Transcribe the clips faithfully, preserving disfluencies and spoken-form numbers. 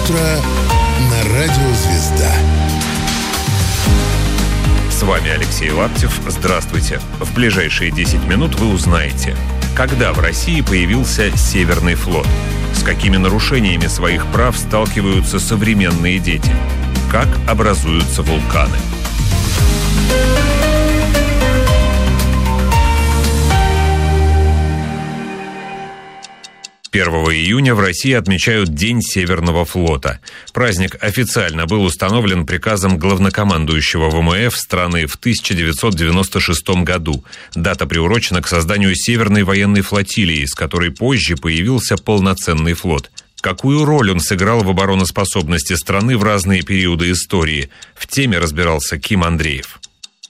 утро на радио «Звезда». С вами Алексей Лаптев. Здравствуйте. В ближайшие десять минут вы узнаете, когда в России появился Северный флот, с какими нарушениями своих прав сталкиваются современные дети, как образуются вулканы. первого июня в России отмечают День Северного флота. Праздник официально был установлен приказом главнокомандующего ВМФ страны в тысяча девятьсот девяносто шестом году. Дата приурочена к созданию Северной военной флотилии, с которой позже появился полноценный флот. Какую роль он сыграл в обороноспособности страны в разные периоды истории? В теме разбирался Ким Андреев.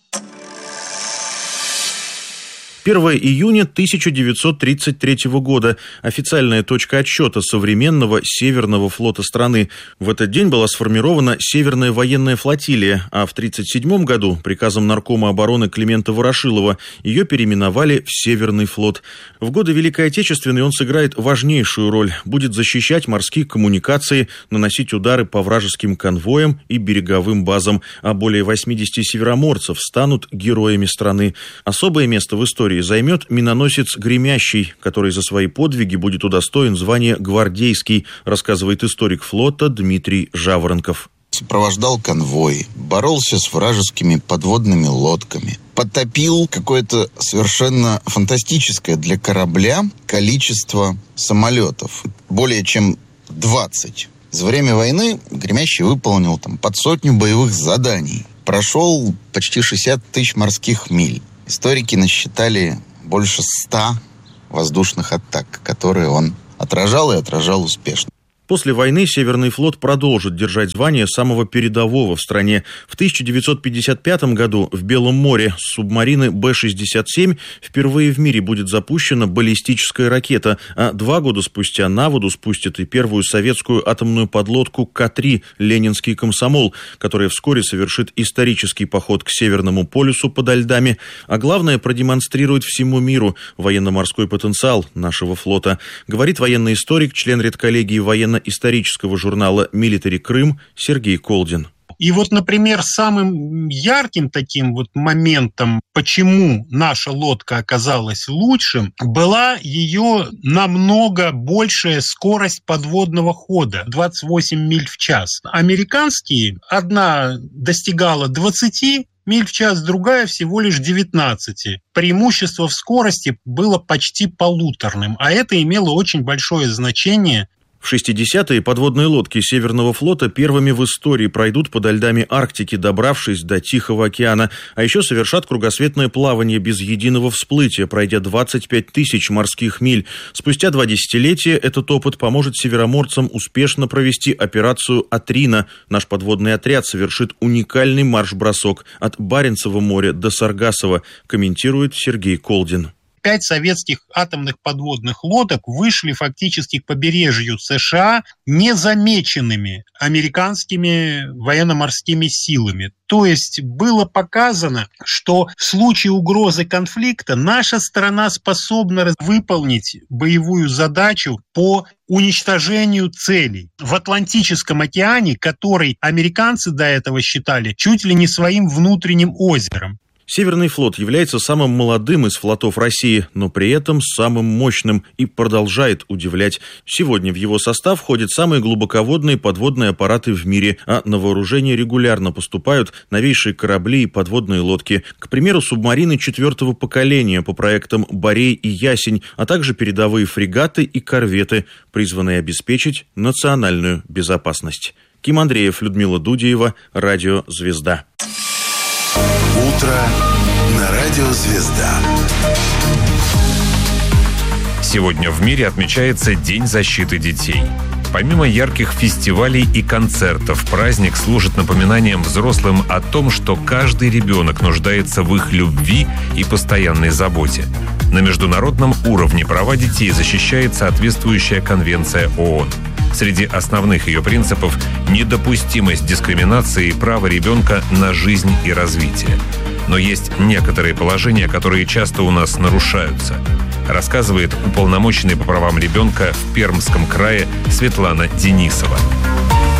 первого июня тысяча девятьсот тридцать третьего года. Официальная точка отсчета современного Северного флота страны. В этот день была сформирована Северная военная флотилия, а в тридцать седьмом году приказом наркома обороны Климента Ворошилова ее переименовали в Северный флот. В годы Великой Отечественной он сыграет важнейшую роль. Будет защищать морские коммуникации, наносить удары по вражеским конвоям и береговым базам, а более восьмидесяти североморцев станут героями страны. Особое место в истории займет миноносец «Гремящий», который за свои подвиги будет удостоен звания «Гвардейский», рассказывает историк флота Дмитрий Жаворонков. Сопровождал конвой, боролся с вражескими подводными лодками, потопил какое-то совершенно фантастическое для корабля количество самолетов, более чем двадцать. За время войны «Гремящий» выполнил там под сотню боевых заданий, прошел почти шестьдесят тысяч морских миль. Историки насчитали больше ста воздушных атак, которые он отражал и отражал успешно. После войны Северный флот продолжит держать звание самого передового в стране. В тысяча девятьсот пятьдесят пятом году в Белом море с субмарины Бэ шестьдесят семь впервые в мире будет запущена баллистическая ракета, а два года спустя на воду спустят и первую советскую атомную подлодку Ка три «Ленинский комсомол», которая вскоре совершит исторический поход к Северному полюсу подо льдами, а главное продемонстрирует всему миру военно-морской потенциал нашего флота, говорит военный историк, член редколлегии военно исторического журнала «Милитари Крым» Сергей Колдин. И вот, например, самым ярким таким вот моментом, почему наша лодка оказалась лучшим, была ее намного большая скорость подводного хода – двадцать восемь миль в час. Американские, одна достигала двадцати миль в час, другая всего лишь девятнадцати. Преимущество в скорости было почти полуторным, а это имело очень большое значение. В шестидесятые подводные лодки Северного флота первыми в истории пройдут подо льдами Арктики, добравшись до Тихого океана, а еще совершат кругосветное плавание без единого всплытия, пройдя двадцать пять тысяч морских миль. Спустя два десятилетия этот опыт поможет североморцам успешно провести операцию «Атрина». Наш подводный отряд совершит уникальный марш-бросок от Баренцева моря до Саргассова, комментирует Сергей Колдин. Пять советских атомных подводных лодок вышли фактически к побережью США незамеченными американскими военно-морскими силами. То есть было показано, что в случае угрозы конфликта наша страна способна выполнить боевую задачу по уничтожению целей в Атлантическом океане, который американцы до этого считали чуть ли не своим внутренним озером. Северный флот является самым молодым из флотов России, но при этом самым мощным и продолжает удивлять. Сегодня в его состав входят самые глубоководные подводные аппараты в мире, а на вооружение регулярно поступают новейшие корабли и подводные лодки. К примеру, субмарины четвертого поколения по проектам «Борей» и «Ясень», а также передовые фрегаты и корветы, призванные обеспечить национальную безопасность. Ким Андреев, Людмила Дудеева, Радио «Звезда». Утро на радио «Звезда». Сегодня в мире отмечается День защиты детей. Помимо ярких фестивалей и концертов, праздник служит напоминанием взрослым о том, что каждый ребенок нуждается в их любви и постоянной заботе. На международном уровне права детей защищает соответствующая конвенция ООН. Среди основных ее принципов – недопустимость дискриминации и право ребенка на жизнь и развитие. Но есть некоторые положения, которые часто у нас нарушаются, рассказывает уполномоченный по правам ребенка в Пермском крае Светлана Денисова.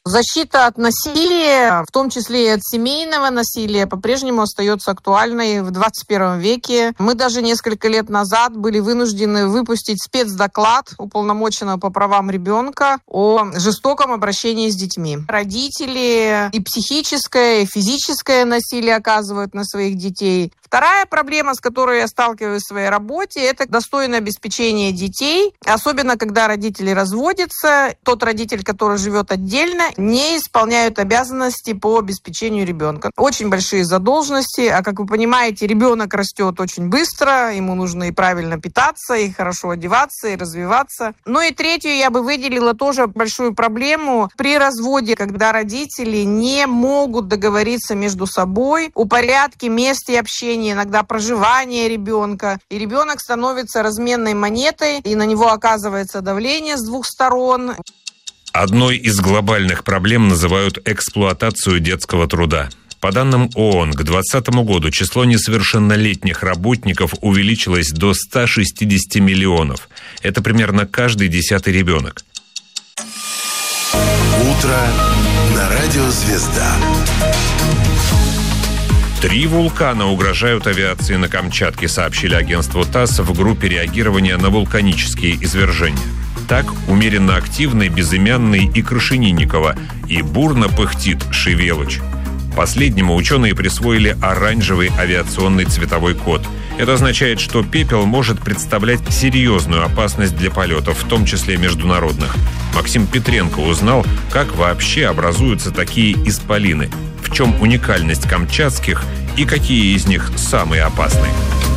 Защита от насилия, в том числе и от семейного насилия, по-прежнему остается актуальной в двадцать первом веке. Мы даже несколько лет назад были вынуждены выпустить спецдоклад уполномоченного по правам ребенка о жестоком обращении с детьми. Родители и психическое, и физическое насилие оказывают на своих детей. Вторая проблема, с которой я сталкиваюсь в своей работе, это достойное обеспечение детей, особенно когда родители разводятся. Тот родитель, который живет отдельно, не исполняют обязанности по обеспечению ребенка. Очень большие задолженности, а как вы понимаете, ребенок растет очень быстро, ему нужно и правильно питаться, и хорошо одеваться, и развиваться. Ну и третью я бы выделила тоже большую проблему при разводе, когда родители не могут договориться между собой о порядке, месте общения, иногда проживания ребенка, и ребенок становится разменной монетой, и на него оказывается давление с двух сторон. Одной из глобальных проблем называют эксплуатацию детского труда. По данным ООН, к двадцатому году число несовершеннолетних работников увеличилось до ста шестидесяти миллионов. Это примерно каждый десятый ребенок. Утро на радио «Звезда». Три вулкана угрожают авиации на Камчатке, сообщили агентству ТАСС в группе реагирования на вулканические извержения. Так, умеренно активный Безымянный и Крашенинниково, и бурно пыхтит Шевелуч. Последнему ученые присвоили оранжевый авиационный цветовой код. Это означает, что пепел может представлять серьезную опасность для полетов, в том числе международных. Максим Петренко узнал, как вообще образуются такие исполины, в чем уникальность камчатских и какие из них самые опасные.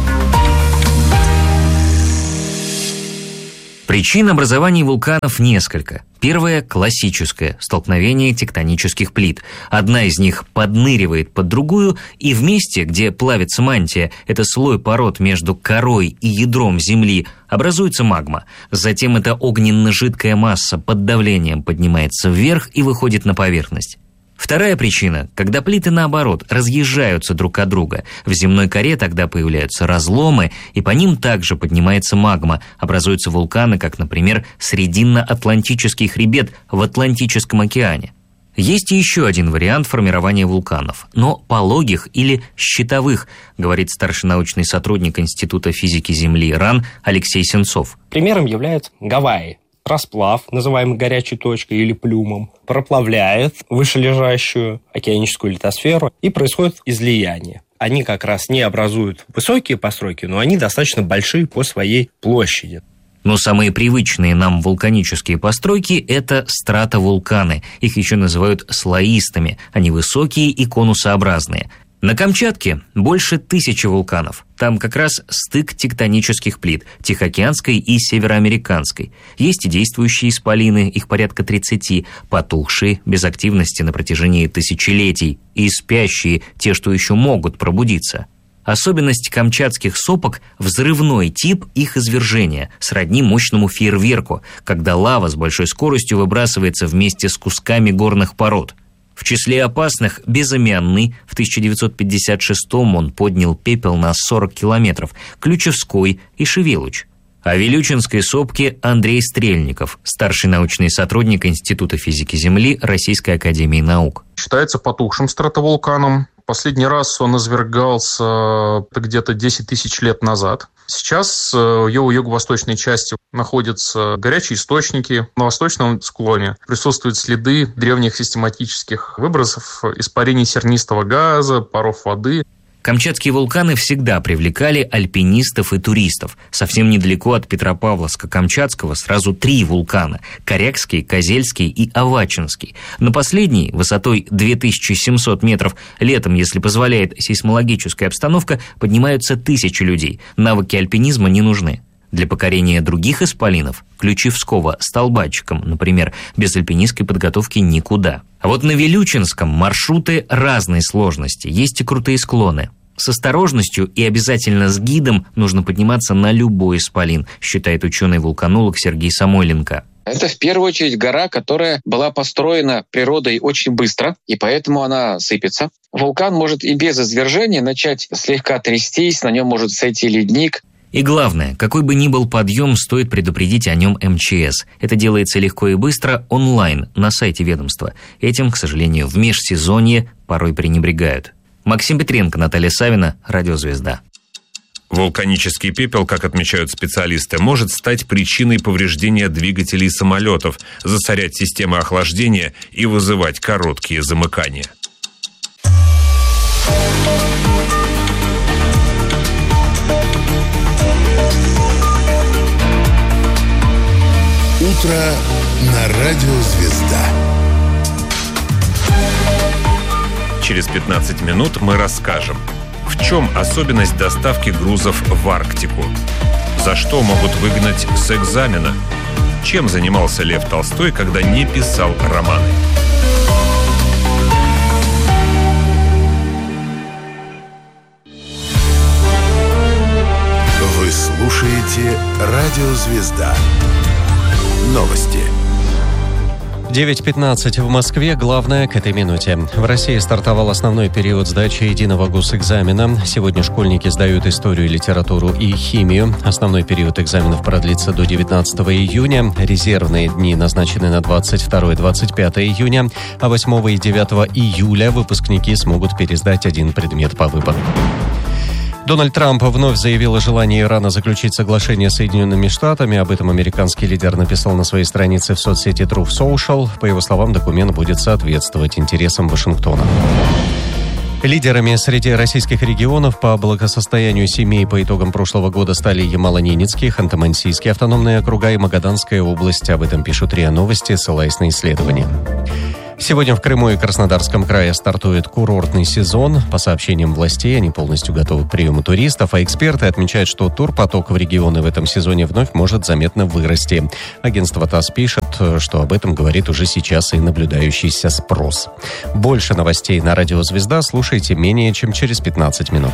Причин образования вулканов несколько. Первая – классическая – столкновение тектонических плит. Одна из них подныривает под другую, и в месте, где плавится мантия, это слой пород между корой и ядром Земли, образуется магма. Затем эта огненно-жидкая масса под давлением поднимается вверх и выходит на поверхность. Вторая причина – когда плиты, наоборот, разъезжаются друг от друга. В земной коре тогда появляются разломы, и по ним также поднимается магма. Образуются вулканы, как, например, Срединно-Атлантический хребет в Атлантическом океане. Есть и еще один вариант формирования вулканов, но пологих или щитовых, говорит старший научный сотрудник Института физики Земли РАН Алексей Сенцов. Примером являются Гавайи. Расплав, называемый горячей точкой или плюмом, проплавляет вышележащую океаническую литосферу, и происходит излияние. Они как раз не образуют высокие постройки, но они достаточно большие по своей площади. Но самые привычные нам вулканические постройки – это стратовулканы. Их еще называют слоистыми. Они высокие и конусообразные. На Камчатке больше тысячи вулканов. Там как раз стык тектонических плит – Тихоокеанской и Североамериканской. Есть и действующие исполины, их порядка тридцати, потухшие, без активности на протяжении тысячелетий, и спящие, те, что еще могут пробудиться. Особенность камчатских сопок – взрывной тип их извержения, сродни мощному фейерверку, когда лава с большой скоростью выбрасывается вместе с кусками горных пород. В числе опасных Безымянный. В тысяча девятьсот пятьдесят шестом он поднял пепел на сорок километров, Ключевской и Шевелуч. О Вилючинской сопке Андрей Стрельников, старший научный сотрудник Института физики Земли Российской академии наук. Считается потухшим стратовулканом. Последний раз он извергался где-то десять тысяч лет назад. Сейчас в его юго-восточной части находятся горячие источники. На восточном склоне присутствуют следы древних систематических выбросов, испарений сернистого газа, паров воды. Камчатские вулканы всегда привлекали альпинистов и туристов. Совсем недалеко от Петропавловска-Камчатского сразу три вулкана – Корякский, Козельский и Авачинский. На последний, высотой две тысячи семьсот метров, летом, если позволяет сейсмологическая обстановка, поднимаются тысячи людей. Навыки альпинизма не нужны. Для покорения других исполинов, Ключевского столбатчиком, например, без альпинистской подготовки никуда. А вот на Вилючинском маршруты разной сложности, есть и крутые склоны. С осторожностью и обязательно с гидом нужно подниматься на любой исполин, считает ученый-вулканолог Сергей Самойленко. Это в первую очередь гора, которая была построена природой очень быстро, и поэтому она сыпется. Вулкан может и без извержения начать слегка трястись, на нем может сойти ледник. И главное, какой бы ни был подъем, стоит предупредить о нем эм че эс. Это делается легко и быстро онлайн на сайте ведомства. Этим, к сожалению, в межсезонье порой пренебрегают. Максим Петренко, Наталья Савина, Радиозвезда. Вулканический пепел, как отмечают специалисты, может стать причиной повреждения двигателей самолетов, засорять системы охлаждения и вызывать короткие замыкания. Утро на Радио Звезда. Через пятнадцать минут мы расскажем, в чем особенность доставки грузов в Арктику, за что могут выгнать с экзамена, чем занимался Лев Толстой, когда не писал романы. Вы слушаете Радио Звезда. Новости. девять пятнадцать в Москве. Главное к этой минуте. В России стартовал основной период сдачи единого госэкзамена. Сегодня школьники сдают историю, литературу и химию. Основной период экзаменов продлится до девятнадцатого июня. Резервные дни назначены на двадцать второе - двадцать пятое июня. А восьмого и девятого июля выпускники смогут пересдать один предмет по выбору. Дональд Трамп вновь заявил о желании Ирана заключить соглашение с Соединенными Штатами. Об этом американский лидер написал на своей странице в соцсети Truth Social. По его словам, документ будет соответствовать интересам Вашингтона. Лидерами среди российских регионов по благосостоянию семей по итогам прошлого года стали Ямало-Ненецкий, Ханты-Мансийский автономные округа и Магаданская область. Об этом пишут РИА Новости, ссылаясь на исследования. Сегодня в Крыму и Краснодарском крае стартует курортный сезон. По сообщениям властей, они полностью готовы к приему туристов, а эксперты отмечают, что турпоток в регионы в этом сезоне вновь может заметно вырасти. Агентство ТАСС пишет, что об этом говорит уже сейчас и наблюдающийся спрос. Больше новостей на Радио Звезда слушайте менее чем через пятнадцать минут.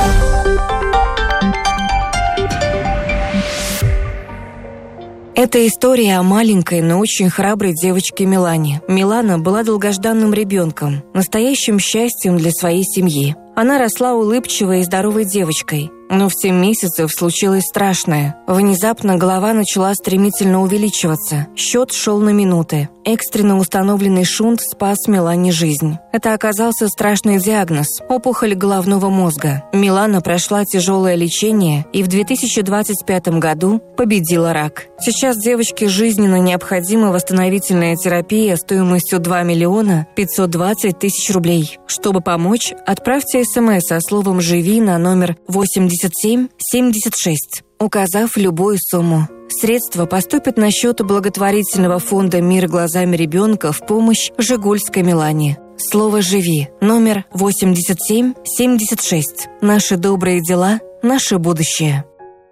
Это история о маленькой, но очень храброй девочке Милане. Милана была долгожданным ребенком, настоящим счастьем для своей семьи. Она росла улыбчивой и здоровой девочкой. Но в семь месяцев случилось страшное. Внезапно голова начала стремительно увеличиваться. Счет шел на минуты. Экстренно установленный шунт спас Милане жизнь. Это оказался страшный диагноз – опухоль головного мозга. Милана прошла тяжелое лечение и в две тысячи двадцать пятом году победила рак. Сейчас девочке жизненно необходима восстановительная терапия стоимостью два миллиона пятьсот двадцать тысяч рублей. Чтобы помочь, отправьте смс со словом «Живи» на номер восемьдесят семь семьдесят шесть, указав любую сумму. Средства поступят на счет благотворительного фонда «Мир глазами ребенка» в помощь Жигульской Милане. Слово «Живи» номер восемьдесят семь семьдесят шесть. Наши добрые дела, наше будущее.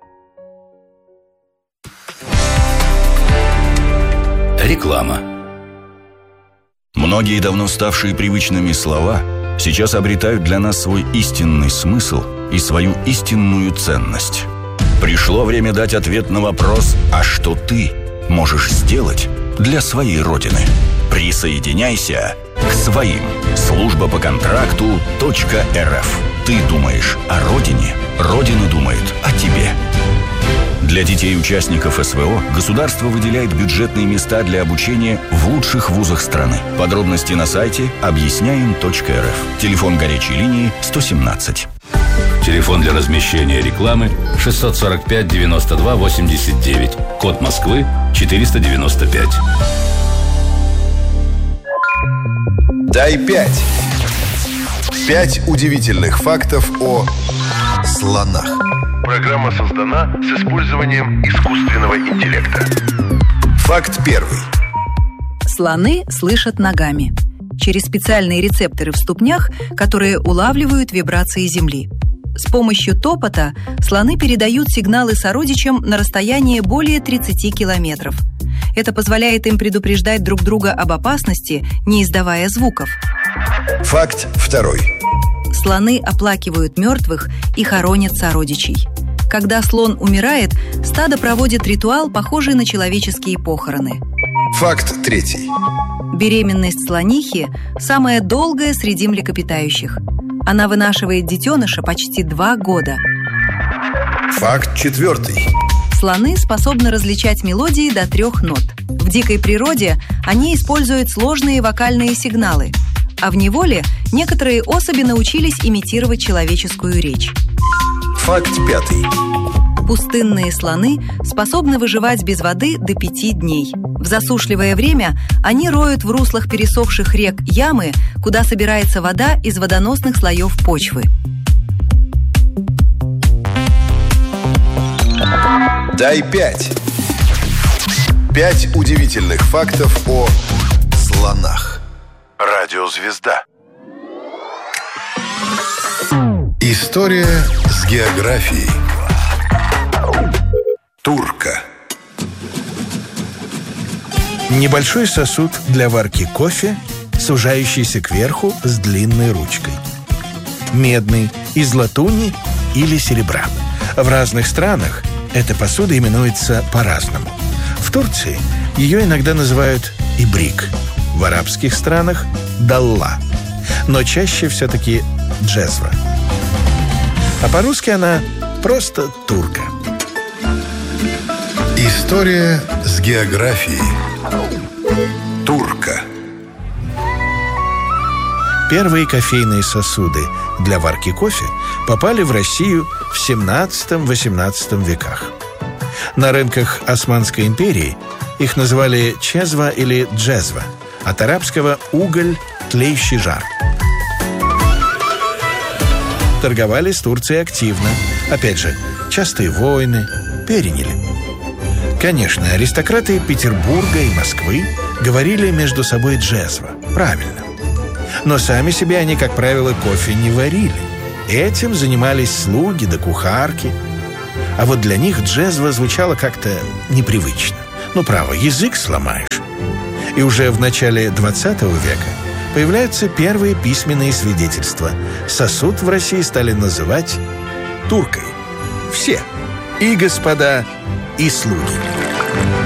Реклама. Многие давно ставшие привычными слова сейчас обретают для нас свой истинный смысл и свою истинную ценность. Пришло время дать ответ на вопрос: а что ты можешь сделать для своей Родины? Присоединяйся к своим. Служба по контракту .рф. Ты думаешь о Родине, Родина думает о тебе. Для детей-участников СВО государство выделяет бюджетные места для обучения в лучших вузах страны. Подробности на сайте объясняем точка эр эф. Телефон горячей линии сто семнадцать. Телефон для размещения рекламы шестьсот сорок пять девяносто два восемьдесят девять. Код Москвы четыреста девяносто пять. Дай пять. Пять удивительных фактов о слонах. Программа создана с использованием искусственного интеллекта. Факт первый. Слоны слышат ногами. Через специальные рецепторы в ступнях, которые улавливают вибрации земли. С помощью топота слоны передают сигналы сородичам на расстояние более тридцати километров. Это позволяет им предупреждать друг друга об опасности, не издавая звуков. Факт второй. Слоны оплакивают мертвых и хоронят сородичей. Когда слон умирает, стадо проводит ритуал, похожий на человеческие похороны. Факт третий. Беременность слонихи самая долгая среди млекопитающих. Она вынашивает детеныша почти два года. Факт четвертый. Слоны способны различать мелодии до трех нот. В дикой природе они используют сложные вокальные сигналы, а в неволе некоторые особи научились имитировать человеческую речь. Факт пятый. Пустынные слоны способны выживать без воды до пяти дней. В засушливое время они роют в руслах пересохших рек ямы, куда собирается вода из водоносных слоев почвы. Дай пять. Пять удивительных фактов о слонах. Радиозвезда. История с географией. Турка. Небольшой сосуд для варки кофе, сужающийся кверху с длинной ручкой. Медный, из латуни или серебра. В разных странах эта посуда именуется по-разному. В Турции ее иногда называют ибрик, в арабских странах – далла, но чаще все-таки джезва. А по-русски она просто турка. История с географией. Турка. Первые кофейные сосуды для варки кофе попали в Россию в семнадцатом-восемнадцатом веках. На рынках Османской империи их называли чезва или джезва, от арабского «уголь, тлеющий жар». Торговали с Турцией активно. Опять же, частые войны переняли. Конечно, аристократы Петербурга и Москвы говорили между собой джезва. Правильно. Но сами себе они, как правило, кофе не варили. Этим занимались слуги да кухарки. А вот для них джезва звучала как-то непривычно. Ну, право, язык сломаешь. И уже в начале двадцатого века появляются первые письменные свидетельства. Сосуд в России стали называть туркой. Все. И господа, и слуги.